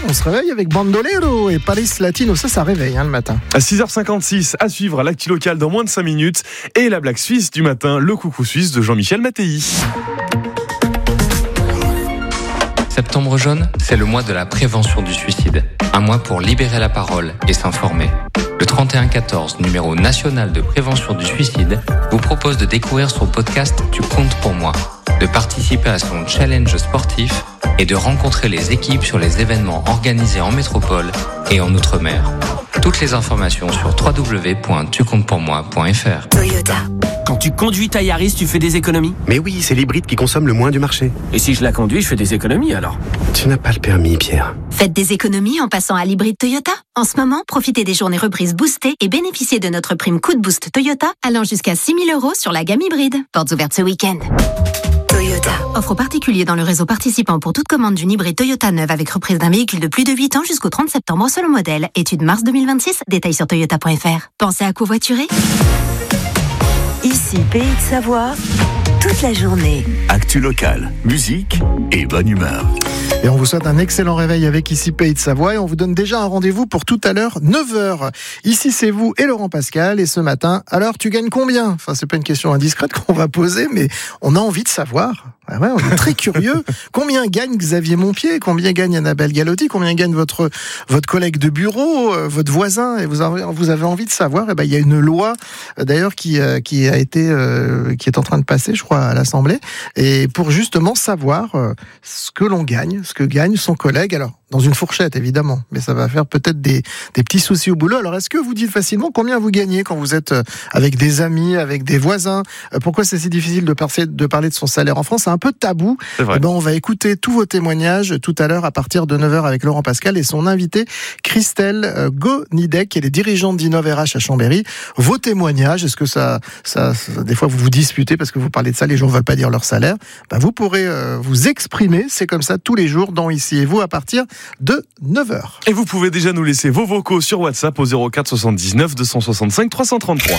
on se réveille avec Bandolero et Paris Latino, ça réveille le matin. À 6h56, à suivre l'actu local dans moins de 5 minutes et la blague suisse du matin, le coucou suisse de Jean-Michel Mattei. Septembre jaune, c'est le mois de la prévention du suicide. Un mois pour libérer la parole et s'informer. Le 3114, numéro national de prévention du suicide, vous propose de découvrir son podcast Tu comptes pour moi, de participer à son challenge sportif et de rencontrer les équipes sur les événements organisés en métropole et en Outre-mer. Toutes les informations sur www.tucomptepourmoi.fr. Toyota. Quand tu conduis ta Yaris, tu fais des économies ? Mais oui, c'est l'hybride qui consomme le moins du marché. Et si je la conduis, je fais des économies alors ? Tu n'as pas le permis, Pierre. Faites des économies en passant à l'hybride Toyota. En ce moment, profitez des journées reprises boostées et bénéficiez de notre prime Coup de Boost Toyota allant jusqu'à 6 000 € sur la gamme hybride. Portes ouvertes ce week-end. Toyota. Offre aux particuliers dans le réseau participant pour toute commande d'une hybride Toyota neuve avec reprise d'un véhicule de plus de 8 ans jusqu'au 30 septembre selon modèle. Étude mars 2026. Détails sur toyota.fr. Pensez à covoiturer ? Ici, Pays de Savoie, toute la journée. Actu locale, musique et bonne humeur. Et on vous souhaite un excellent réveil avec Ici Pays de Savoie et on vous donne déjà un rendez-vous pour tout à l'heure, 9h. Ici c'est vous et Laurent Pascal et ce matin, alors tu gagnes combien ? Enfin c'est pas une question indiscrète qu'on va poser mais on a envie de savoir. Ah ouais, on est très curieux. Combien gagne Xavier Montpied ? Combien gagne Annabelle Galotti ? Combien gagne votre collègue de bureau, votre voisin ? Et vous avez envie de savoir. Et ben il y a une loi d'ailleurs qui est en train de passer, je crois, à l'Assemblée, et pour justement savoir ce que l'on gagne, ce que gagne son collègue. Alors dans une fourchette évidemment, mais ça va faire peut-être des petits soucis au boulot. Alors est-ce que vous dites facilement combien vous gagnez quand vous êtes avec des amis, avec des voisins ? Pourquoi c'est si difficile de parler de son salaire en France ? C'est un peu tabou. Eh ben, on va écouter tous vos témoignages tout à l'heure à partir de 9h avec Laurent Pascal et son invité Christelle Gonidec, qui est dirigeante d'Innov RH à Chambéry. Vos témoignages, est-ce que ça des fois vous vous disputez parce que vous parlez de ça, les gens ne veulent pas dire leur salaire. Ben, vous pourrez vous exprimer, c'est comme ça tous les jours dans Ici et vous à partir de 9h. Et vous pouvez déjà nous laisser vos vocaux sur WhatsApp au 04 79 265 333.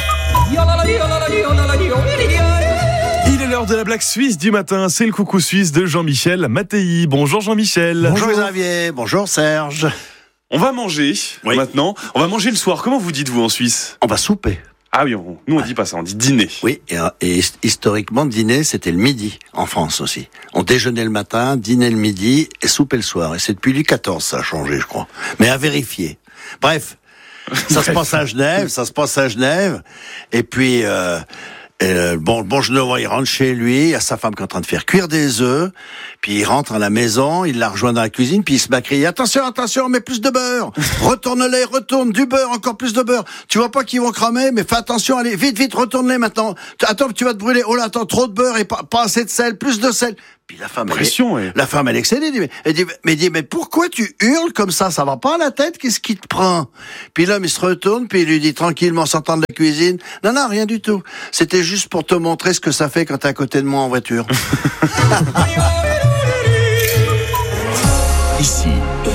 Il est l'heure de la blague suisse du matin, c'est le coucou suisse de Jean-Michel Mattei. Bonjour Jean-Michel. Bonjour Xavier, bonjour Serge. On va manger maintenant, on va manger le soir. Comment vous dites-vous en Suisse ? On va souper. Ah oui, nous on dit pas ça, on dit dîner. Oui, et historiquement dîner c'était le midi, en France aussi. On déjeunait le matin, dînait le midi et soupait le soir. Et c'est depuis Louis XIV ça a changé je crois. Mais à vérifier. Bref, ça se passe à Genève, et puis... bon Genevois, il rentre chez lui, il y a sa femme qui est en train de faire cuire des œufs, puis il rentre à la maison, il la rejoint dans la cuisine, puis il se met à crier « Attention, mets plus de beurre ! Retourne du beurre, encore plus de beurre ! Tu vois pas qu'ils vont cramer, mais fais attention, allez, vite, retourne-les maintenant ! Attends, tu vas te brûler, oh là, attends, trop de beurre et pas assez de sel, plus de sel !» Puis la femme, elle est excédée. Elle dit, mais pourquoi tu hurles comme ça va pas à la tête? Qu'est-ce qui te prend? Puis l'homme, il se retourne, puis il lui dit tranquillement, en sortant de la cuisine, non, rien du tout. C'était juste pour te montrer ce que ça fait quand t'es à côté de moi en voiture. Ici,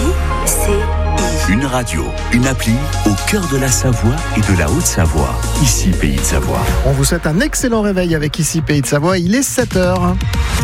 une radio, une appli au cœur de la Savoie et de la Haute-Savoie. Ici, Pays de Savoie. On vous souhaite un excellent réveil avec Ici Pays de Savoie. Il est 7h.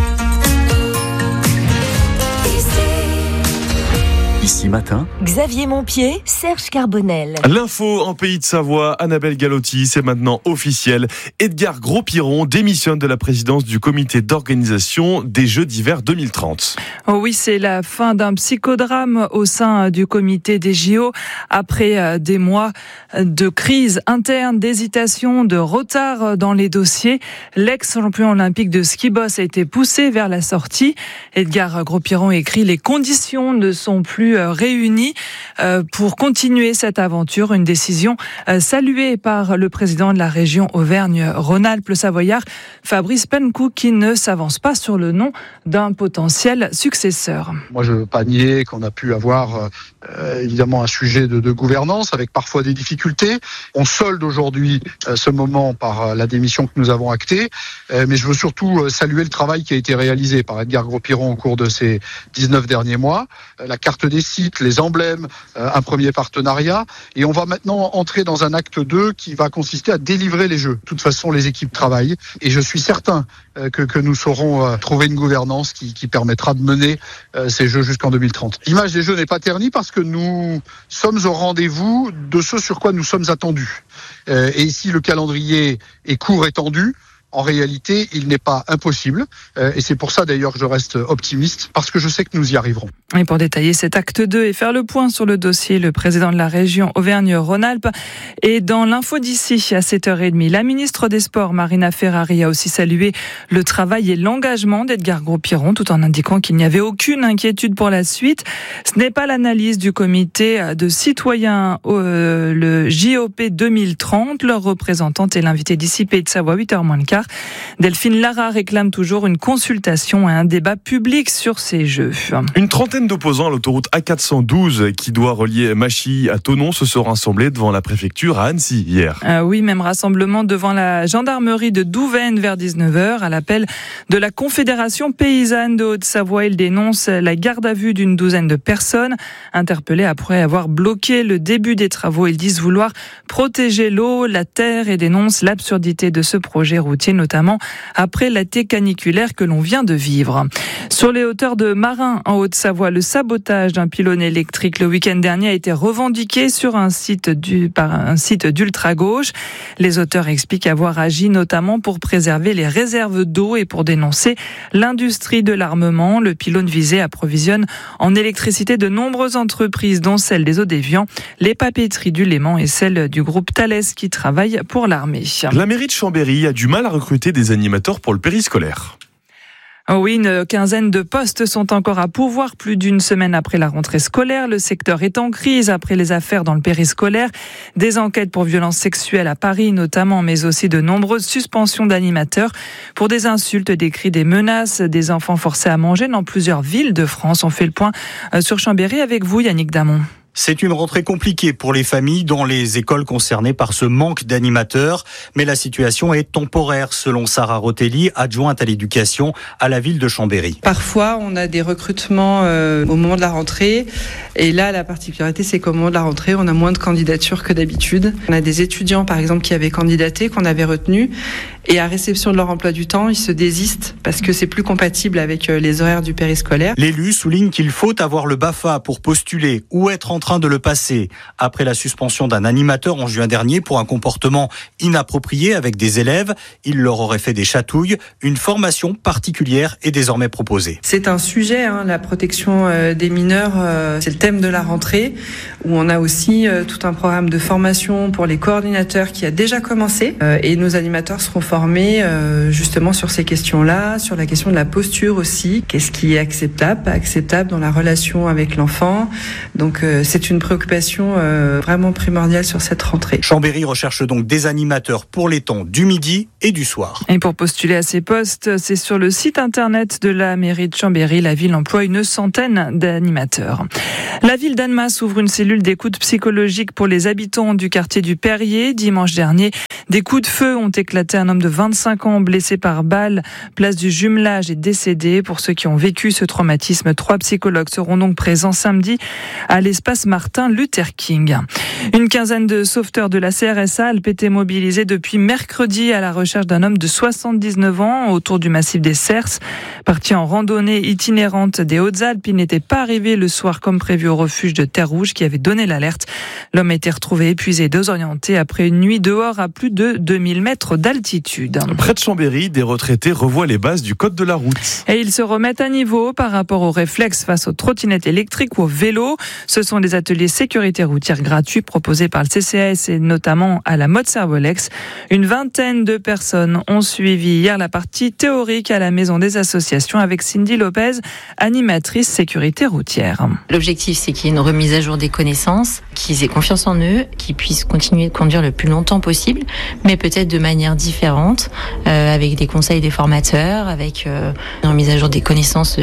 Ici matin, Xavier Montpied, Serge Carbonel. L'info en Pays de Savoie, Annabelle Galotti, c'est maintenant officiel. Edgar Gros-Piron démissionne de la présidence du comité d'organisation des Jeux d'hiver 2030. Oh oui, c'est la fin d'un psychodrame au sein du comité des JO. Après des mois de crise interne, d'hésitation, de retard dans les dossiers, l'ex-champion olympique de ski boss a été poussé vers la sortie. Edgar Gros-Piron écrit « Les conditions ne sont plus réunis pour continuer cette aventure. Une décision saluée par le président de la région Auvergne-Rhône-Alpes, le Savoyard, Fabrice Pencou, qui ne s'avance pas sur le nom d'un potentiel successeur. Moi, je ne veux pas nier qu'on a pu avoir évidemment un sujet de gouvernance avec parfois des difficultés. On solde aujourd'hui ce moment par la démission que nous avons actée, mais je veux surtout saluer le travail qui a été réalisé par Edgar Gros-Piron au cours de ces 19 derniers mois. La carte des sites, les emblèmes, un premier partenariat, et on va maintenant entrer dans un acte 2 qui va consister à délivrer les Jeux. De toute façon, les équipes travaillent, et je suis certain que nous saurons trouver une gouvernance qui permettra de mener ces Jeux jusqu'en 2030. L'image des Jeux n'est pas ternie parce que nous sommes au rendez-vous de ce sur quoi nous sommes attendus. Et ici, le calendrier est court et tendu. En réalité, il n'est pas impossible. Et c'est pour ça d'ailleurs que je reste optimiste, parce que je sais que nous y arriverons. Et pour détailler cet acte 2 et faire le point sur le dossier, le président de la région Auvergne-Rhône-Alpes est dans l'info d'ici à 7h30. La ministre des Sports, Marina Ferrari, a aussi salué le travail et l'engagement d'Edgar Gros-Piron, tout en indiquant qu'il n'y avait aucune inquiétude pour la suite. Ce n'est pas l'analyse du comité de citoyens, le JOP 2030. Leur représentante est l'invitée d'ici Pays de Savoie, 8h moins le quart. Delphine Lara réclame toujours une consultation et un débat public sur ces Jeux. Une trentaine d'opposants à l'autoroute A412 qui doit relier Machy à Thonon se sont rassemblés devant la préfecture à Annecy hier. Oui, même rassemblement devant la gendarmerie de Douvaine vers 19h à l'appel de la Confédération paysanne de Haute-Savoie. Ils dénoncent la garde à vue d'une douzaine de personnes interpellées après avoir bloqué le début des travaux. Ils disent vouloir protéger l'eau, la terre et dénoncent l'absurdité de ce projet routier, notamment après l'été caniculaire que l'on vient de vivre. Sur les hauteurs de Marin, en Haute-Savoie, le sabotage d'un pylône électrique le week-end dernier a été revendiqué sur par un site d'ultra-gauche. Les auteurs expliquent avoir agi notamment pour préserver les réserves d'eau et pour dénoncer l'industrie de l'armement. Le pylône visé approvisionne en électricité de nombreuses entreprises, dont celle des Eaux-d'Évian, les papeteries du Léman et celle du groupe Thales qui travaille pour l'armée. La mairie de Chambéry a du mal à recruter des animateurs pour le périscolaire. Oui, une quinzaine de postes sont encore à pourvoir plus d'une semaine après la rentrée scolaire. Le secteur est en crise après les affaires dans le périscolaire. Des enquêtes pour violences sexuelles à Paris notamment, mais aussi de nombreuses suspensions d'animateurs pour des insultes, des cris, des menaces, des enfants forcés à manger dans plusieurs villes de France. On fait le point sur Chambéry avec vous, Yannick Damon. C'est une rentrée compliquée pour les familles dans les écoles concernées par ce manque d'animateurs. Mais la situation est temporaire, selon Sarah Rotelli, adjointe à l'éducation à la ville de Chambéry. Parfois, on a des recrutements au moment de la rentrée. Et là, la particularité, c'est qu'au moment de la rentrée, on a moins de candidatures que d'habitude. On a des étudiants, par exemple, qui avaient candidaté, qu'on avait retenu. Et à réception de leur emploi du temps, ils se désistent parce que c'est plus compatible avec les horaires du périscolaire. L'élu souligne qu'il faut avoir le BAFA pour postuler ou être en train de le passer. Après la suspension d'un animateur en juin dernier pour un comportement inapproprié avec des élèves, il leur aurait fait des chatouilles. Une formation particulière est désormais proposée. C'est un sujet, la protection des mineurs, c'est le thème de la rentrée, où on a aussi tout un programme de formation pour les coordinateurs qui a déjà commencé. Et nos animateurs seront formés justement sur ces questions-là, sur la question de la posture aussi. Qu'est-ce qui est acceptable, pas acceptable dans la relation avec l'enfant. Donc c'est une préoccupation vraiment primordiale sur cette rentrée. Chambéry recherche donc des animateurs pour les temps du midi et du soir. Et pour postuler à ces postes, c'est sur le site internet de la mairie de Chambéry. La ville emploie une centaine d'animateurs. La ville d'Annemasse ouvre une cellule d'écoute psychologique pour les habitants du quartier du Perrier. Dimanche dernier, des coups de feu ont éclaté. Un homme de 25 ans blessé par balle, place du Jumelage, est décédé. Pour ceux qui ont vécu ce traumatisme, 3 psychologues seront donc présents samedi à l'espace Martin Luther King. Une quinzaine de sauveteurs de la CRSA Alpes étaient mobilisés depuis mercredi à la recherche d'un homme de 79 ans autour du massif des Cerces. Parti en randonnée itinérante des Hautes-Alpes, il n'était pas arrivé le soir comme prévu au refuge de Terre-Rouge qui avait donné l'alerte. L'homme a été retrouvé épuisé et désorienté après une nuit dehors à plus de 2000 mètres d'altitude. Près de Chambéry, des retraités revoient les bases du code de la route. Et ils se remettent à niveau par rapport aux réflexes face aux trottinettes électriques ou aux vélos. Ce sont des ateliers sécurité routière gratuits proposés par le CCAS et notamment à la mode Servolex. Une vingtaine de personnes ont suivi hier la partie théorique à la Maison des Associations avec Cindy Lopez, animatrice sécurité routière. L'objectif, c'est qu'il y ait une remise à jour des connaissances, qu'ils aient confiance en eux, qu'ils puissent continuer de conduire le plus longtemps possible, mais peut-être de manière différente, avec des conseils des formateurs, avec une remise à jour des connaissances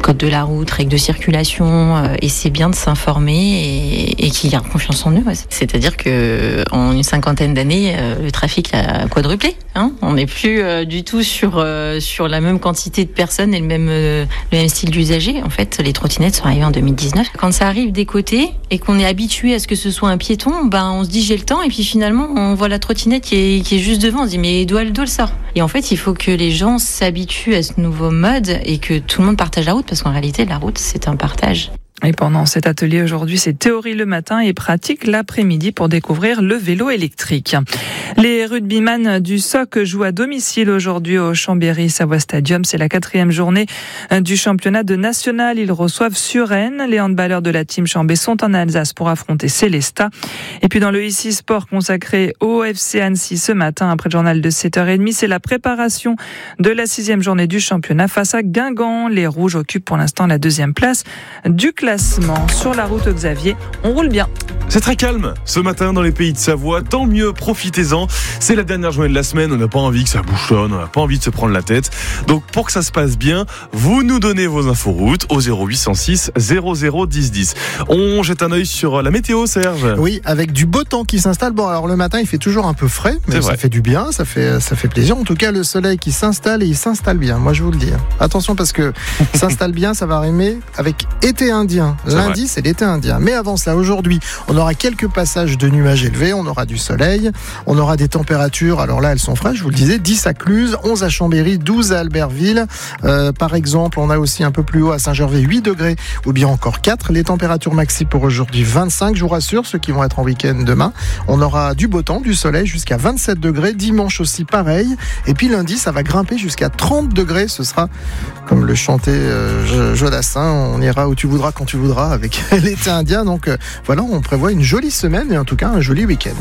code de la route, règles de circulation, et c'est bien de s'informer et qu'ils gardent confiance en eux. C'est-à-dire que en une 50aine d'années, le trafic a quadruplé. On n'est plus du tout sur la même quantité de personnes et le même style d'usager. En fait, les trottinettes sont arrivées en 2019. Quand ça arrive des côtés et qu'on est habitué à ce que ce soit un piéton, on se dit j'ai le temps, et puis finalement on voit la trottinette qui est juste devant, on se dit mais d'où elle sort. Et en fait, il faut que les gens s'habituent à ce nouveau mode et que tout le monde partage la route, parce qu'en réalité, la route, c'est un partage. Et pendant cet atelier aujourd'hui, c'est théorie le matin et pratique l'après-midi pour découvrir le vélo électrique. Les rugbyman du SOC jouent à domicile aujourd'hui au Chambéry Savoie Stadium. C'est la 4e journée du championnat de national. Ils reçoivent Suresnes. Les handballeurs de la team Chambé sont en Alsace pour affronter Célestat. Et puis dans le ICI Sport consacré au FC Annecy ce matin, après le journal de 7h30, c'est la préparation de la 6e journée du championnat face à Guingamp. Les Rouges occupent pour l'instant la 2e place du classement. Sur la route Xavier, on roule bien. C'est très calme ce matin dans les Pays de Savoie, tant mieux, profitez-en. C'est la dernière journée de la semaine, on n'a pas envie que ça bouchonne, on n'a pas envie de se prendre la tête. Donc pour que ça se passe bien, vous nous donnez vos infos routes au 0806 00 10 10. On jette un œil sur la météo, Serge. Oui, avec du beau temps qui s'installe. Bon, alors le matin, il fait toujours un peu frais, mais ça fait du bien, ça fait plaisir. En tout cas, le soleil qui s'installe, et il s'installe bien, moi je vous le dis. Attention, parce que s'installe bien, ça va rimer avec été indien. Lundi, c'est l'été indien. Mais avant ça, aujourd'hui, on aura quelques passages de nuages élevés, on aura du soleil, on aura des températures, alors là elles sont fraîches, je vous le disais, 10 à Cluse, 11 à Chambéry, 12 à Albertville. Par exemple, on a aussi un peu plus haut à Saint-Gervais 8 degrés, ou bien encore 4. Les températures maxi pour aujourd'hui 25, je vous rassure, ceux qui vont être en week-end demain. On aura du beau temps, du soleil jusqu'à 27 degrés, dimanche aussi pareil. Et puis lundi, ça va grimper jusqu'à 30 degrés, ce sera, comme le chantait Jodassin, on ira où tu voudras quand tu voudras avec l'été indien. Donc voilà, on prévoit une jolie semaine et en tout cas un joli week-end.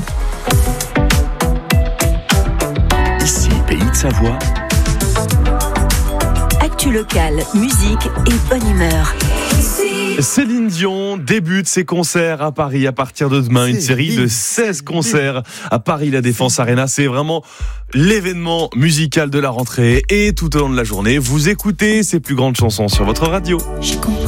Ici, Pays de Savoie. Actu locale, musique et bonne humeur. Céline Dion débute ses concerts à Paris à partir de demain. Une série de 16 concerts à Paris La Défense Arena. C'est vraiment l'événement musical de la rentrée. Et tout au long de la journée, vous écoutez ses plus grandes chansons sur votre radio.